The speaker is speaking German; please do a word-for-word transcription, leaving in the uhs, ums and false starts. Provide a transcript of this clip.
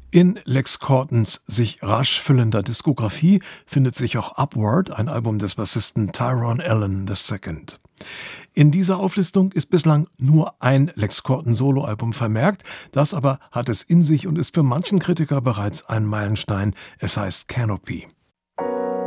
In Lex Cortons sich rasch füllender Diskografie findet sich auch Upward, ein Album des Bassisten Tyrone Allen der Second. In dieser Auflistung ist bislang nur ein Lex Corton Soloalbum vermerkt, das aber hat es in sich und ist für manchen Kritiker bereits ein Meilenstein. Es heißt Canopy.